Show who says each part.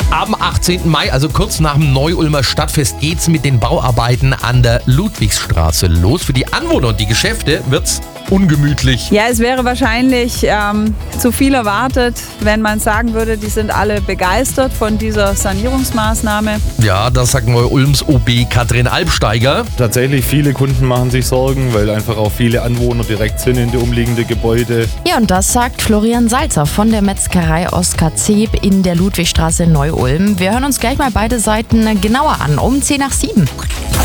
Speaker 1: Am 18. Mai, also kurz nach dem Neu-Ulmer Stadtfest, geht's mit den Bauarbeiten an der Ludwigsstraße los. Für die Anwohner und die Geschäfte wird's ungemütlich.
Speaker 2: Ja, es wäre wahrscheinlich zu viel erwartet, wenn man sagen würde, die sind alle begeistert von dieser Sanierungsmaßnahme.
Speaker 1: Ja, das sagt Neu-Ulms OB Katrin Albsteiger.
Speaker 3: Tatsächlich, viele Kunden machen sich Sorgen, weil einfach auch viele Anwohner direkt sind in die umliegenden Gebäude.
Speaker 4: Ja, und das sagt Florian Salzer von der Metzgerei Oskar Zeb in der Ludwigstraße in Neu-Ulm. Wir hören uns gleich mal beide Seiten genauer an, um 6:50.